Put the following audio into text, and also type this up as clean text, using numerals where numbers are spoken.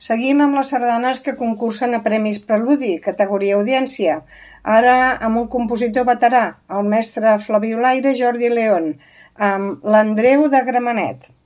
Seguim amb les sardanes que concursen a Premis Preludi, categoria audiència. Ara amb un compositor veterà, el mestre flabiolaire Jordi León, amb l'Andreu de Gramenet.